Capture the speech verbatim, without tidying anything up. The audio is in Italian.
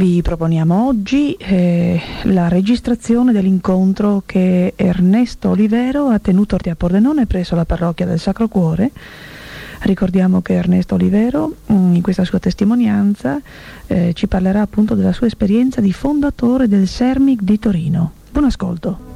Vi proponiamo oggi eh, la registrazione dell'incontro che Ernesto Olivero ha tenuto a Pordenone presso la parrocchia del Sacro Cuore. Ricordiamo che Ernesto Olivero in questa sua testimonianza eh, ci parlerà appunto della sua esperienza di fondatore del SERMIC di Torino. Buon ascolto.